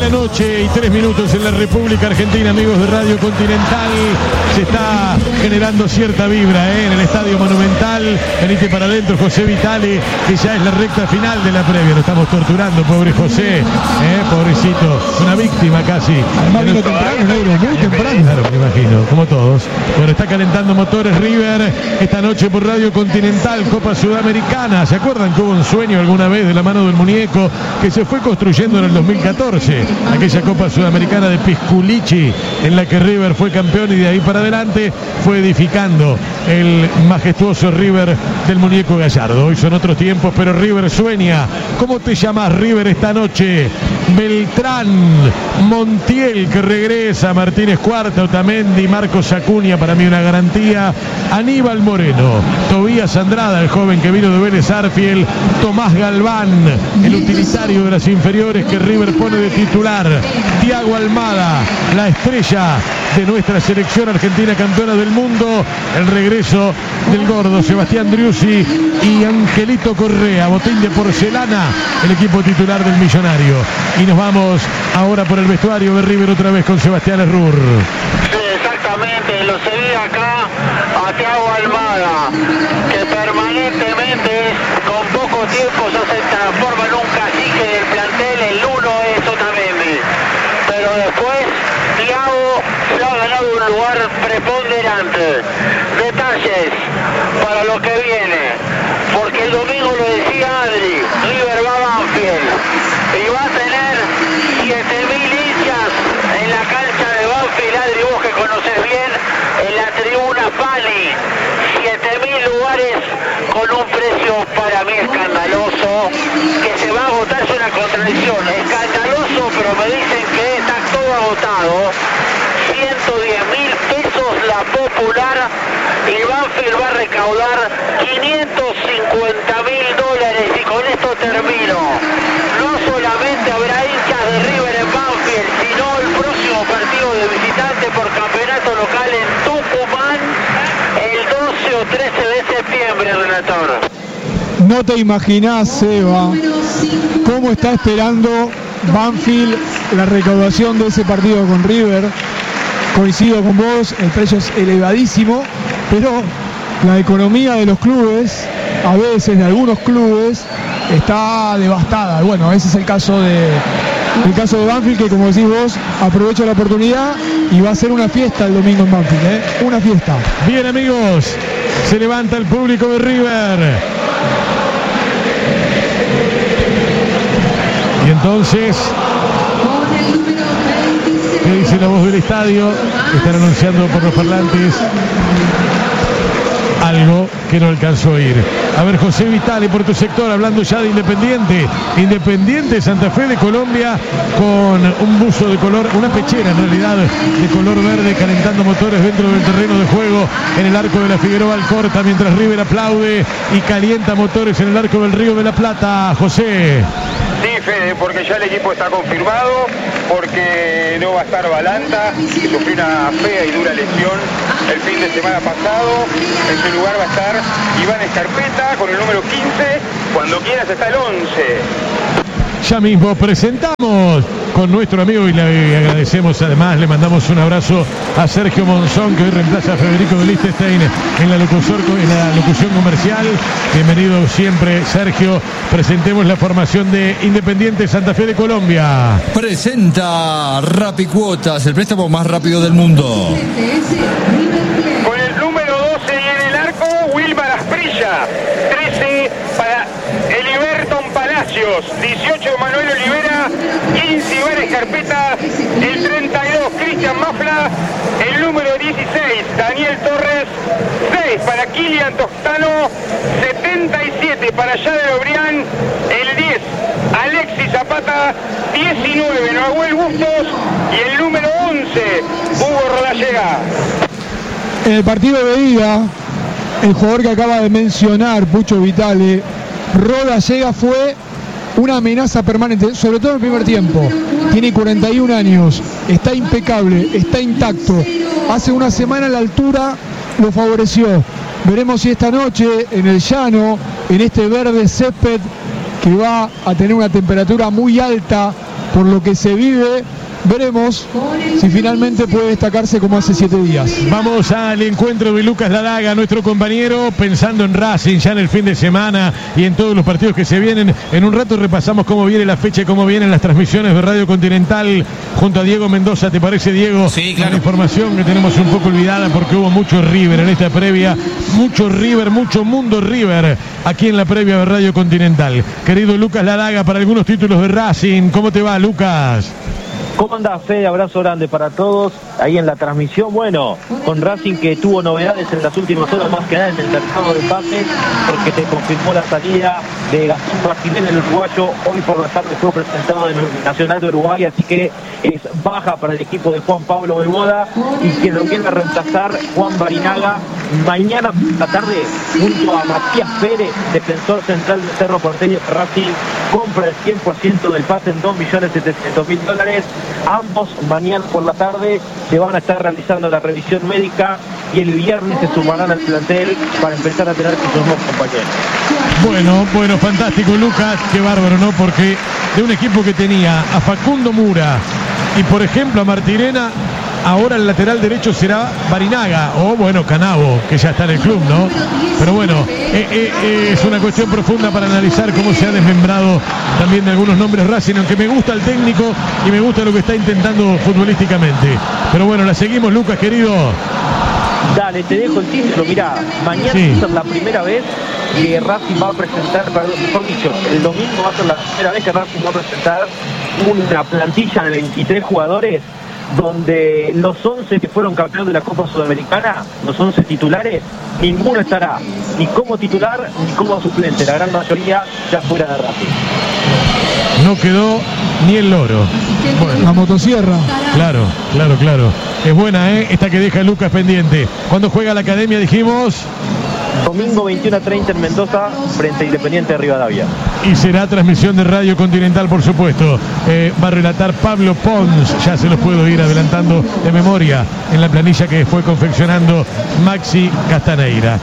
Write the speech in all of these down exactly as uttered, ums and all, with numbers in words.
la noche y tres minutos en la República Argentina, amigos de Radio Continental. Se está generando cierta vibra ¿eh? en el Estadio Monumental. Venite para adentro, José Vitale, que ya es la recta final de la previa. Lo estamos torturando, pobre José, ¿eh? pobrecito, una víctima casi. Además vino temprano, negro, muy temprano. Claro, me imagino, como todos. Bueno, está calentando motores River esta noche por Radio Continental, Copa Sudamericana. ¿Se acuerdan que hubo un sueño alguna vez de la mano del muñeco que se fue construyendo en el dos mil catorce? Aquella Copa Sudamericana de Pisculichi en la que River fue campeón y de ahí para adelante fue edificando el majestuoso River del muñeco Gallardo. Hoy son otros tiempos, pero River sueña. ¿Cómo te llamas, River, esta noche? Beltrán, Montiel, que regresa, Martínez Cuarta, Otamendi, Marcos Acuña, para mí una garantía, Aníbal Moreno, Tobías Andrada, el joven que vino de Vélez Arfiel, Tomás Galván, el utilitario de las inferiores que River pone de titular, Thiago Almada, la estrella de nuestra selección argentina campeona del mundo, el regreso del gordo Sebastián Driussi y Angelito Correa, botín de porcelana, el equipo titular del Millonario. Y nos vamos ahora por el vestuario de River otra vez con Sebastián Errur. Sí, exactamente, lo seguí acá a Thiago Almada, que permanentemente, con poco tiempo, ya se transforma en un cacique del plantel. El uno es Otamendi, pero después Thiago se ha ganado un lugar preponderante. Detalles para lo que viene, porque el domingo lo decía Adri, River va a Banfield y va a tener siete mil hinchas en la cancha de Banfield. Adri, vos que conocés bien, en la tribuna Fani, siete mil lugares con un precio para mí escandaloso, que se va a agotar. Es una contradicción, escandaloso, pero me dicen que está todo agotado. ciento diez mil pesos la popular, y Banfield va a recaudar quinientos cincuenta mil dólares. Y con esto termino. No solamente habrá hinchas de River en Banfield, sino el próximo partido de visitante por campeonato local en Tucumán el doce o trece de septiembre, relator. No te imaginás, Seba, cómo está esperando Banfield la recaudación de ese partido con River. Coincido con vos, el precio es elevadísimo, pero la economía de los clubes, a veces de algunos clubes, está devastada. Bueno, ese es el caso de el caso de Banfield, que como decís vos, aprovecha la oportunidad y va a ser una fiesta el domingo en Banfield, ¿eh? Una fiesta. Bien, amigos, se levanta el público de River. Y entonces, ¿qué dice la voz del estadio? Están anunciando por los parlantes algo que no alcanzó a oír. A ver, José Vitale, por tu sector, hablando ya de Independiente. Independiente Santa Fe de Colombia, con un buzo de color, una pechera en realidad, de color verde, calentando motores dentro del terreno de juego en el arco de la Figueroa Alcorta, mientras River aplaude y calienta motores en el arco del Río de la Plata. José. Sí, Fede, porque ya el equipo está confirmado, porque no va a estar Balanta, que sufrió una fea y dura lesión el fin de semana pasado. En su lugar va a estar Iván Escarpeta con el número quince. Cuando quieras está el once. Ya mismo presentamos con nuestro amigo y le agradecemos, además le mandamos un abrazo a Sergio Monzón, que hoy reemplaza a Federico de Liechtenstein en la locución, en la locución comercial. Bienvenido siempre, Sergio. Presentemos la formación de Independiente Santa Fe de Colombia. Presenta Rapicuotas, el préstamo más rápido del mundo. Con el número doce y en el arco, Wilmar Asprilla. trece para Eliberton Palacios. dieciocho, Manuel Olivera. quince, Iván Escarpeta. El treinta y dos, Cristian Mafla. El número dieciséis, Daniel Torres. seis para Kilian Tostano. setenta y siete para Yadel Obrián. El diez, Alexis Zapata. diecinueve, Nahuel Bustos. Y el número once, Hugo Rodallega. En el partido de ida, el jugador que acaba de mencionar, Pucho Vitale, Rodallega, fue una amenaza permanente, sobre todo en el primer tiempo. Tiene cuarenta y un años, está impecable, está intacto. Hace una semana la altura lo favoreció. Veremos si esta noche en el llano, en este verde césped que va a tener una temperatura muy alta por lo que se vive, veremos si finalmente puede destacarse como hace siete días. Vamos al encuentro de Lucas Ladaga, nuestro compañero, pensando en Racing ya en el fin de semana y en todos los partidos que se vienen. En un rato repasamos cómo viene la fecha y cómo vienen las transmisiones de Radio Continental junto a Diego Mendoza. ¿Te parece, Diego? Sí, claro. Una información que tenemos un poco olvidada porque hubo mucho River en esta previa, mucho River, mucho mundo River aquí en la previa de Radio Continental. Querido Lucas Ladaga, para algunos títulos de Racing, ¿cómo te va, Lucas? ¿Cómo andás, Fede? Abrazo grande para todos. Ahí en la transmisión, bueno, con Racing que tuvo novedades en las últimas horas, más que nada en el mercado de pases, porque se confirmó la salida de Gastón Martínez, el uruguayo. Hoy por la tarde fue presentado en el Nacional de Uruguay, así que es baja para el equipo de Juan Pablo Beboda y que lo viene a reemplazar Juan Barinaga. Mañana por la tarde, junto a Matías Pérez, defensor central de Cerro Porteño, Racing compra el cien por ciento del pase en dos millones setecientos mil dólares. Ambos mañana por la tarde se van a estar realizando la revisión médica y el viernes se sumarán al plantel para empezar a tener sus nuevos compañeros. Bueno, bueno, fantástico, Lucas, qué bárbaro, ¿no? Porque de un equipo que tenía a Facundo Mura y, por ejemplo, a Martirena, ahora el lateral derecho será Barinaga, o bueno, Canavo, que ya está en el club, ¿no? Pero bueno, eh, eh, es una cuestión profunda para analizar cómo se ha desmembrado también de algunos nombres Racing, aunque me gusta el técnico y me gusta lo que está intentando futbolísticamente. Pero bueno, la seguimos, Lucas, querido. Dale, te dejo el título. Mirá, mañana Sí. va a ser la primera vez que Racing va a presentar, perdón, mejor dicho, el domingo va a ser la primera vez que Racing va a presentar una plantilla de veintitrés jugadores, donde los once que fueron campeones de la Copa Sudamericana, los once titulares, ninguno estará ni como titular ni como suplente, la gran mayoría ya fuera de Racing. No quedó ni el loro. Bueno, La motosierra. claro, claro, claro. Es buena, ¿eh? Esta que deja Lucas pendiente. ¿Cuándo juega la Academia, dijimos? Domingo veintiuno a treinta en Mendoza, frente a Independiente de Rivadavia. Y será transmisión de Radio Continental, por supuesto. Eh, va a relatar Pablo Pons, ya se los puedo ir adelantando de memoria en la planilla que fue confeccionando Maxi Castaneira.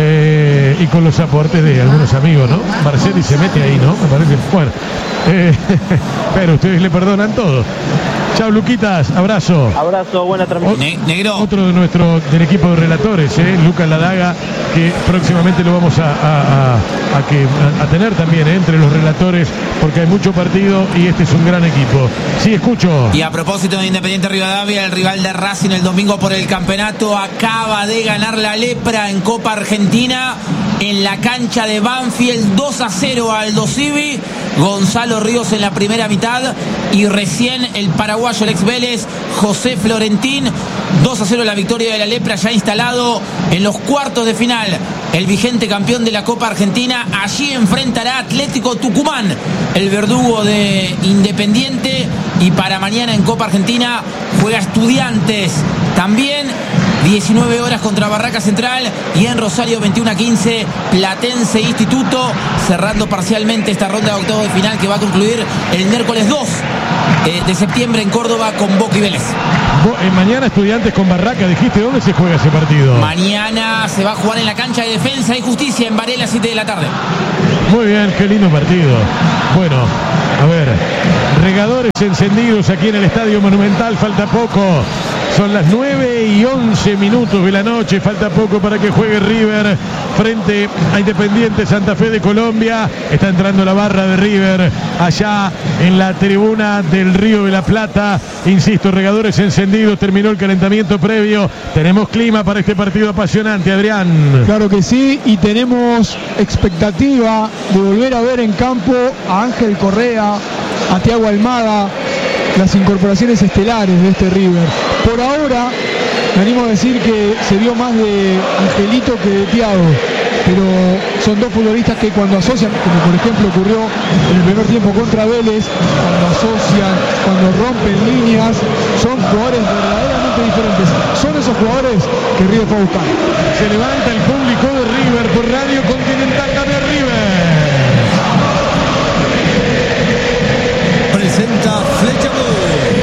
Eh, y con los aportes de algunos amigos, ¿no? Marceli se mete ahí, ¿no? Me parece. Bueno, eh, pero ustedes le perdonan todo. Chao, Luquitas, abrazo. Abrazo, buena transmisión. Ne- negro. Otro de nuestro del equipo de relatores, ¿eh? Lucas Ladaga, que próximamente lo vamos a, a, a, a que, a, a tener también, ¿eh? Entre los relatores, porque hay mucho partido y este es un gran equipo. Sí, escucho. Y a propósito de Independiente Rivadavia, el rival de Racing el domingo por el campeonato acaba de ganar la Lepra en Copa Argentina en la cancha de Banfield, dos a cero a Aldo Civi, Gonzalo Ríos en la primera mitad y recién el paraguayo, el ex Vélez, José Florentín, dos a cero la victoria de la Lepra, ya instalado en los cuartos de final. El vigente campeón de la Copa Argentina allí enfrentará a Atlético Tucumán, el verdugo de Independiente, y para mañana en Copa Argentina juega Estudiantes también diecinueve horas contra Barraca Central, y en Rosario veintiuno a quince Platense Instituto, cerrando parcialmente esta ronda de octavos de final que va a concluir el miércoles dos de septiembre en Córdoba con Boca y Vélez. Eh, mañana Estudiantes con Barraca, dijiste, ¿dónde se juega ese partido? Mañana se va a jugar en la cancha de Defensa y Justicia en Varela, siete de la tarde. Muy bien, qué lindo partido. Bueno, a ver, regadores encendidos aquí en el Estadio Monumental, falta poco. Son las nueve y once minutos de la noche, falta poco para que juegue River frente a Independiente Santa Fe de Colombia. Está entrando la barra de River allá en la tribuna del Río de la Plata. Insisto, regadores encendidos, terminó el calentamiento previo. Tenemos clima para este partido apasionante, Adrián. Claro que sí, y tenemos expectativa de volver a ver en campo a Ángel Correa, a Thiago Almada, las incorporaciones estelares de este River. Por ahora, me animo a decir que se vio más de Angelito que de Thiago, pero son dos futbolistas que cuando asocian, como por ejemplo ocurrió en el primer tiempo contra Vélez, cuando asocian, cuando rompen líneas, son jugadores verdaderamente diferentes. Son esos jugadores que River fue a buscar. Se levanta el público de River por Radio Continental de River. Presenta Flecha Blue.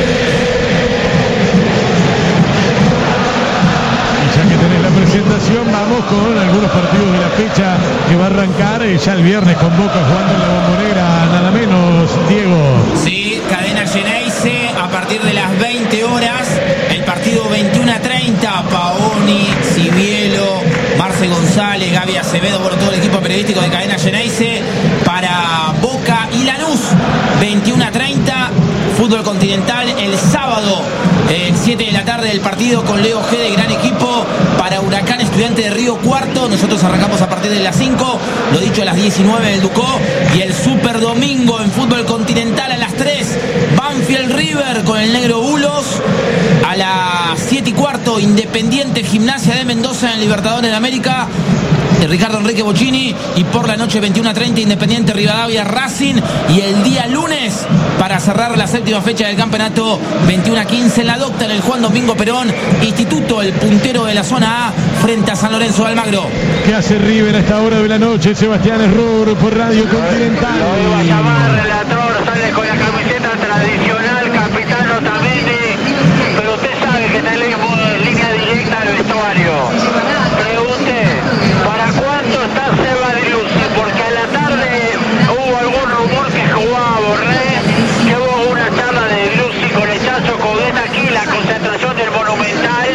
Presentación, vamos con algunos partidos de la fecha que va a arrancar eh, ya el viernes con Boca jugando en la Bombonera, nada menos, Diego. Sí, cadena Geneise a partir de las veinte horas. El partido veintiuno a treinta. Paoni, Cibielo, Marce González, Gaby Acevedo, bueno, todo el equipo periodístico de Cadena Geneise para Boca y Lanús. veintiuno a treinta. Fútbol continental el sábado, eh, siete de la tarde el partido con Leo G de Gran Equipo para Huracán Estudiante de Río Cuarto. Nosotros arrancamos a partir de las cinco, lo dicho, a las diecinueve el Ducó. Y el Super Domingo en fútbol continental a las tres, Banfield River con el negro Bulos. A las siete y cuarto, Independiente Gimnasia de Mendoza en Libertadores de América, Ricardo Enrique Bocchini. Y por la noche veintiuno a treinta, Independiente Rivadavia Racing. Y el día lunes, para cerrar la séptima fecha del campeonato, veintiuno a quince, la Docta en el Juan Domingo Perón, Instituto, el puntero de la zona A, frente a San Lorenzo de Almagro. ¿Qué hace River a esta hora de la noche? Sebastián Error por Radio Continental. Lo iba a llamar relator, sale con la camiseta tradicional, capitán Otamendi, pero usted sabe que tenemos línea directa al vestuario. Pregunte, ¿para cuánto está Seba Driussi? Porque a la tarde hubo algún rumor que jugaba Borré, que hubo una charla de Driussi con el Chacho Coudet aquí, la concentración del Monumental.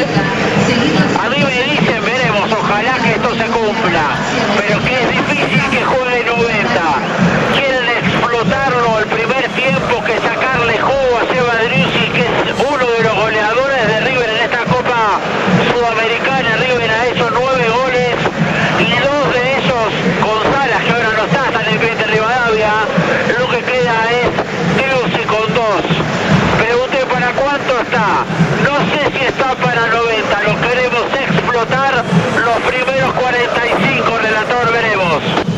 A mí me dicen, veremos, ojalá que esto se cumpla, pero que es difícil que juegue noventa. Quieren explotarlo el primer tiempo, que sacarle jugo a Seba Driussi, que es uno de los goleadores de River en esta Copa Sudamericana. River ha hecho nueve goles y dos de esos con Salas, que ahora no está, está en el Independiente Rivadavia. Lo que queda es Driussi con dos. Pregunté para cuánto está. No sé si está para noventa. Lo queremos explotar los primeros cuarenta y cinco, relator, veremos.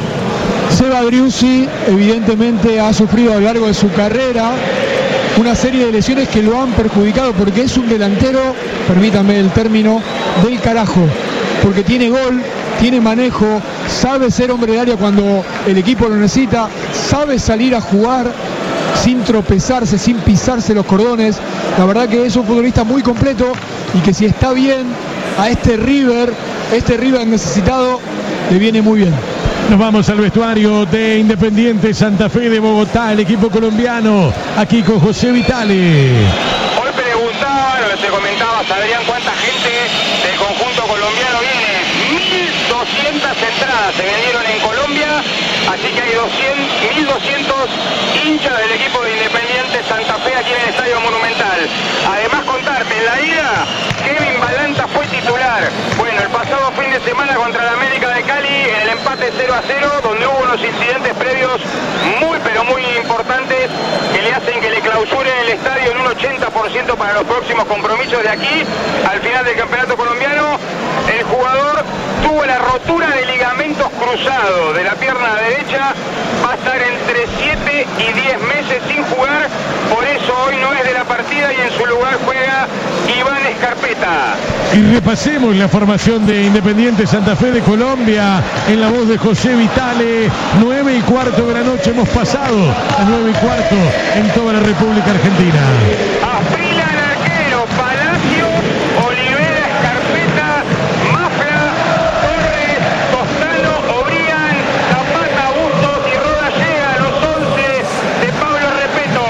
Seba Driussi evidentemente ha sufrido a lo largo de su carrera una serie de lesiones que lo han perjudicado, porque es un delantero, permítanme el término, del carajo, porque tiene gol, tiene manejo, sabe ser hombre de área cuando el equipo lo necesita, sabe salir a jugar sin tropezarse, sin pisarse los cordones. La verdad que es un futbolista muy completo y que si está bien a este River, este River necesitado, le viene muy bien. Nos vamos al vestuario de Independiente Santa Fe de Bogotá, el equipo colombiano, aquí con José Vitale. Hoy preguntaba, lo que te comentabas, Adrián, cuánta gente del conjunto colombiano viene. mil doscientas entradas se vendieron en Colombia, así que hay mil doscientos hinchas del equipo de Independiente Santa Fe aquí en el Estadio Monumental. Además, contarte, en la ida, Kevin Balanta fue titular. Bueno, el pasado fin de semana contra la América de Cali, en el empate cero a cero, donde hubo unos incidentes previos muy, pero muy importantes, que le hacen que le clausuren el estadio en un ochenta por ciento para los próximos compromisos de aquí al final del campeonato colombiano. El jugador tuvo la rotura de ligamentos cruzados de la pierna derecha, va a estar entre siete y diez meses sin jugar, por eso hoy no es de la partida y en su lugar juega Iván Escarpeta. Y repasemos la formación de Independiente Santa Fe de Colombia en la voz de José Vitale. Nueve y cuarto de la noche, hemos pasado a nueve y cuarto en toda la República Argentina. Afila el arquero, Palacio, Olivera, Escarpeta, Mafra, Torres, Tostano, Obrián, Zapata, Bustos y Roda llega a los once de Pablo Repeto.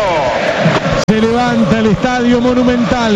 Se levanta el Estadio Monumental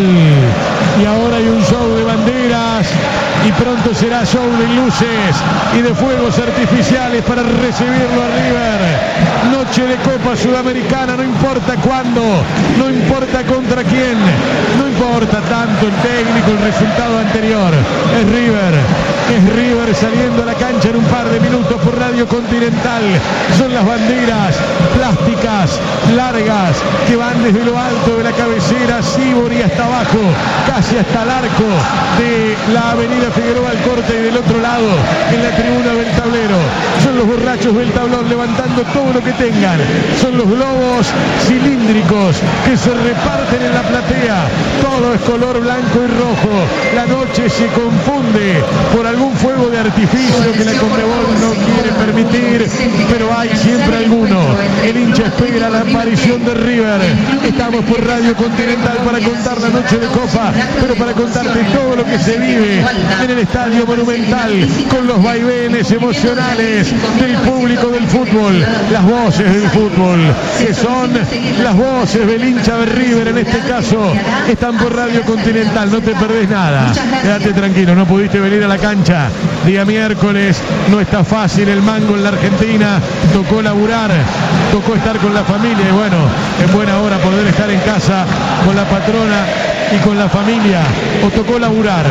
y ahora hay un show de banderas y pronto será show de luces y de fuegos artificiales para recibirlo a River. Noche de Copa Sudamericana, no importa cuándo, no importa contra quién, no importa tanto el técnico, el resultado anterior. Es River, es River saliendo a la cancha en un par de minutos por Radio Continental. Son las banderas plásticas, largas, que van desde lo alto de la cabecera Sibori hasta abajo, casi hasta el arco de la avenida Figueroa Alcorta, y del otro lado, en la tribuna del tablero, son los borrachos del tablón levantando todo lo que tengan. Son los globos cilíndricos que se reparten en la platea. Todo es color blanco y rojo. La noche se confunde por algún fuego de de artificio que la Conmebol no quiere permitir, pero hay siempre alguno. El hincha espera la aparición de River. Estamos por Radio Continental para contar la noche de Copa, pero para contarte todo lo que se vive en el Estadio Monumental, con los vaivenes emocionales del público del fútbol, las voces del fútbol, que son las voces del hincha de River en este caso, están por Radio Continental, no te perdés nada. Quédate tranquilo, no pudiste venir a la cancha día miércoles, no está fácil el mango en la Argentina, tocó laburar, tocó estar con la familia y bueno, en buena hora poder estar en casa con la patrona y con la familia, o tocó laburar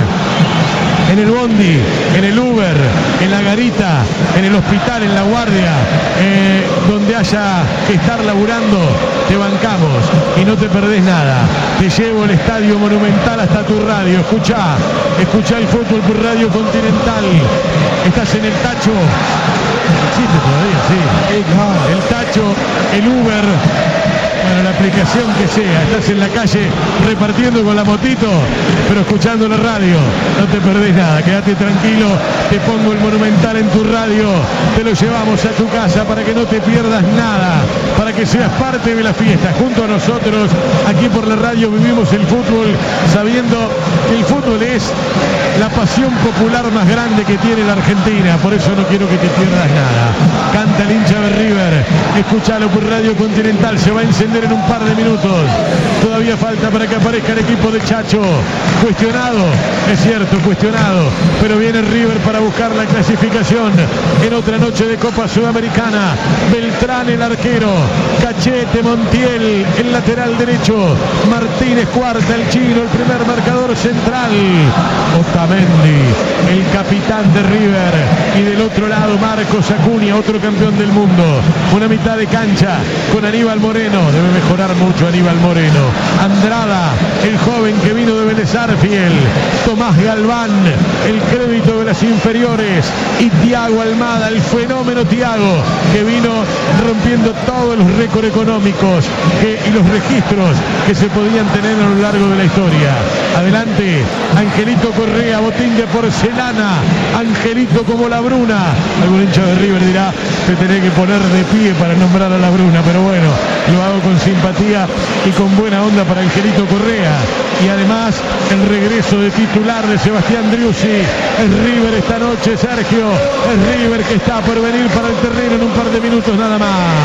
en el bondi, en el Uber, en la garita, en el hospital, en la guardia, eh, donde haya que estar laburando, te bancamos y no te perdés nada. Te llevo el Estadio Monumental hasta tu radio. Escuchá, escuchá el fútbol por Radio Continental. Estás en el Tacho. ¿Existe todavía? Sí. El Tacho, el Uber. Bueno, la aplicación que sea, estás en la calle repartiendo con la motito, pero escuchando la radio, no te perdés nada, quédate tranquilo, te pongo el Monumental en tu radio, te lo llevamos a tu casa para que no te pierdas nada, para que seas parte de la fiesta, junto a nosotros, aquí por la radio vivimos el fútbol, sabiendo que el fútbol es la pasión popular más grande que tiene la Argentina, por eso no quiero que te pierdas nada. Canta el hincha de River, escúchalo por Radio Continental, se va a encender en un par de minutos. Todavía falta para que aparezca el equipo de Chacho. Cuestionado, es cierto, cuestionado, pero viene River para buscar la clasificación en otra noche de Copa Sudamericana. Beltrán el arquero, Cachete, Montiel el lateral derecho, Martínez Cuarta el chino, el primer marcador central, Otamendi el capitán de River, y del otro lado Marcos Acuña, otro campeón del mundo. Una mitad de cancha con Aníbal Moreno, debe mejorar mucho Aníbal Moreno. Andrada, el joven que vino de Vélez Arfield, Tomás Galván, el crédito de las inferiores, y Thiago Almada, el fenómeno Thiago, que vino rompiendo todos los récords económicos que, y los registros que se podían tener a lo largo de la historia. Adelante, Angelito Correa, botín de porcelana, Angelito como la Bruna. Algún hincha de River dirá, te tenés que poner de pie para nombrar a la Bruna, pero bueno, lo hago con simpatía y con buena onda para Angelito Correa. Y además el regreso de titular de Sebastián Driussi. Es River esta noche, Sergio, es River que está por venir para el terreno en un par de minutos nada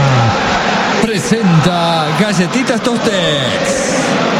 más. Presenta Galletitas Tostex.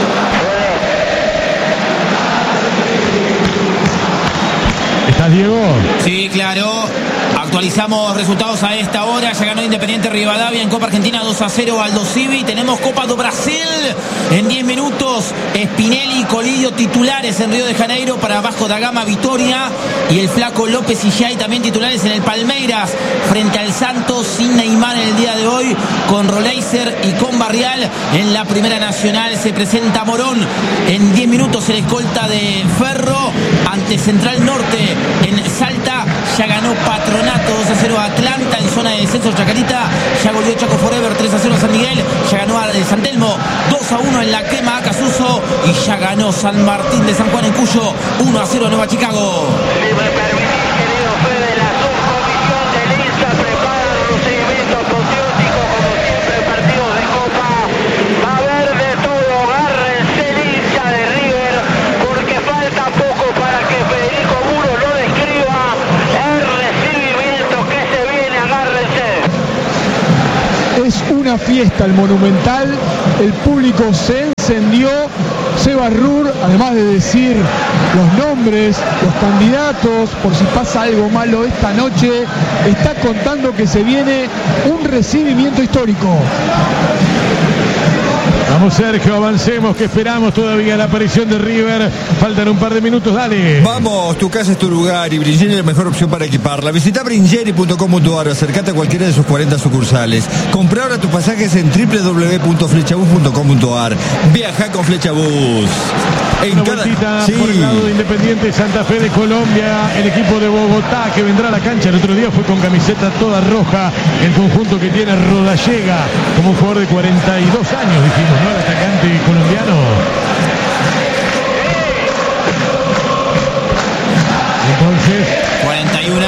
¿Estás, Diego? Sí, claro. Actualizamos resultados a esta hora. Ya ganó Independiente Rivadavia en Copa Argentina dos a cero al Aldo Civi. Tenemos Copa do Brasil en diez minutos. Spinelli y Colillo titulares en Río de Janeiro para Vasco da Gama Vitoria. Y el flaco López y Jay también titulares en el Palmeiras frente al Santos, sin Neymar en el día de hoy, con Roleiser y con Barrial. En la Primera Nacional se presenta Morón. En diez minutos el escolta de Ferro ante Central Norte en Salta. Ya ganó Patronato dos a cero a Atlanta en zona de descenso Chacarita. Ya goleó Chaco Forever tres a cero a San Miguel. Ya ganó a San Telmo dos a uno en La Quema a Casuso. Y ya ganó San Martín de San Juan en Cuyo uno a cero a Nueva Chicago. Si me permitís, querido Fede, la subcomisión del I N S A prepara el procedimiento patriótico como siempre en partidos de Copa. Va a haber de todo, agárrense el hincha de River, porque falta poco para que Federico Muro lo describa. El recibimiento que se viene, agárrense. Es una fiesta el Monumental, el público se encendió. Seba Rur, además de decir los nombres, los candidatos, por si pasa algo malo esta noche, está contando que se viene un recibimiento histórico. Vamos, Sergio, avancemos, que esperamos todavía la aparición de River. Faltan un par de minutos, dale. Vamos, tu casa es tu lugar y Bringeri es la mejor opción para equiparla. Visita bringeri punto com punto ar o acercate a cualquiera de sus cuarenta sucursales. Compra ahora tus pasajes en doble u doble u doble u punto flechabus punto com punto ar. Viaja con Flechabus. En Una cada... vueltita sí. por el lado de Independiente Santa Fe de Colombia, el equipo de Bogotá que vendrá a la cancha. El otro día fue con camiseta toda roja, el conjunto que tiene Rodallega como un jugador de cuarenta y dos años, dijimos, ¿no? El atacante colombiano. Entonces, cuarenta y un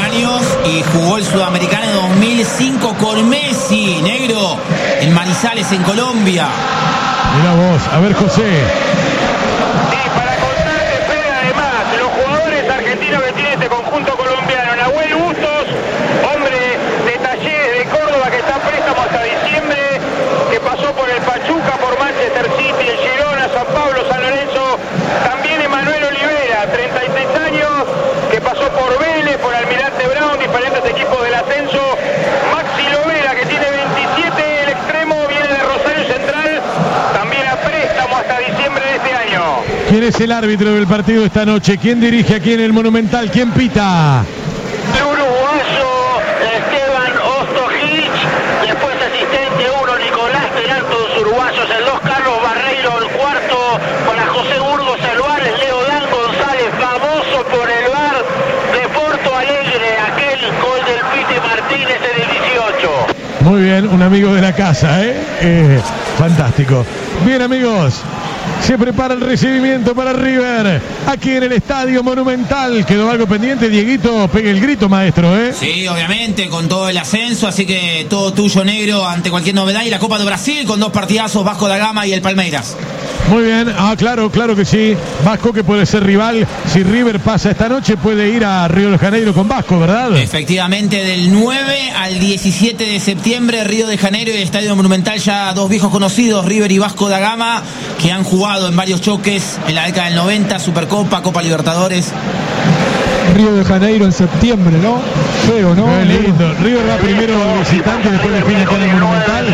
Sudamericana dos mil cinco con Messi, negro, en Manizales, en Colombia. Mira vos, a ver, José. Sí, para contarte, Fede, además, los jugadores argentinos que tiene este conjunto colombiano, Nahuel Bustos, hombre de Talleres de Córdoba que está a préstamo hasta diciembre, que pasó por el Pachuca, por Manchester City, el Girona, San Pablo, San Lorenzo. También Emanuel Olivera, treinta y seis años, que pasó por Vélez, por Almirante Brown, diferentes equipos del ascenso. Maxi Lovera, que tiene veintisiete, el extremo, viene de Rosario Central, también a préstamo hasta diciembre de este año. ¿Quién es el árbitro del partido esta noche? ¿Quién dirige aquí en el Monumental? ¿Quién pita? El uruguayo Esteban Ostojich, después asistente uno Nicolás Peranto, dos uruguayos, el dos Carlos Barreiro, el cuarto para José Burgos, el V A R es Leodán González, famoso por el V A R de Porto Alegre, aquel gol del Pite Martínez en el dieciocho. Muy bien, un amigo de la casa, ¿eh? eh fantástico. Bien, amigos. Se prepara el recibimiento para River, aquí en el Estadio Monumental. ¿Quedó algo pendiente? Dieguito, pegue el grito, maestro, ¿eh? Sí, obviamente, con todo el ascenso, así que todo tuyo, negro, ante cualquier novedad. Y la Copa de Brasil con dos partidazos, Vasco da Gama y el Palmeiras. Muy bien, ah, claro, claro que sí. Vasco, que puede ser rival. Si River pasa esta noche, puede ir a Río de Janeiro con Vasco, ¿verdad? Efectivamente, del nueve al diecisiete de septiembre, Río de Janeiro y el Estadio Monumental, ya dos viejos conocidos, River y Vasco da Gama, que han jugado en varios choques en la década del noventa, Supercopa, Copa Libertadores. Río de Janeiro en septiembre, ¿no? Feo, ¿no? Qué lindo. River va primero visitante, después define acá en el Monumental.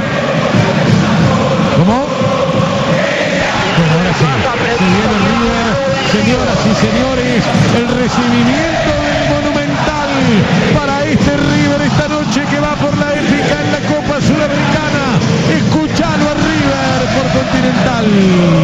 ¿Cómo? Bueno, ahora sí. Se viene River, señoras y señores, el recibimiento del Monumental para este River esta noche que va por la épica en la Copa Sudamericana. Escuchalo a River por Continental.